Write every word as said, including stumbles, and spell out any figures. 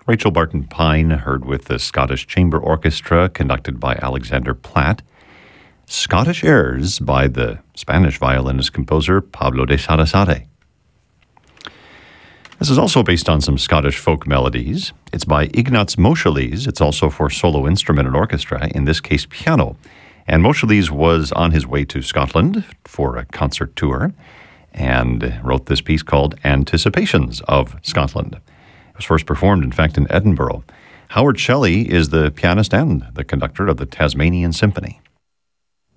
Rachel Barton Pine, heard with the Scottish Chamber Orchestra, conducted by Alexander Platt. Scottish Airs by the Spanish violinist-composer Pablo de Sarasate. This is also based on some Scottish folk melodies. It's by Ignaz Moscheles. It's also for solo instrument and orchestra, in this case piano. And Moscheles was on his way to Scotland for a concert tour and wrote this piece called Anticipations of Scotland. It was first performed, in fact, in Edinburgh. Howard Shelley is the pianist and the conductor of the Tasmanian Symphony.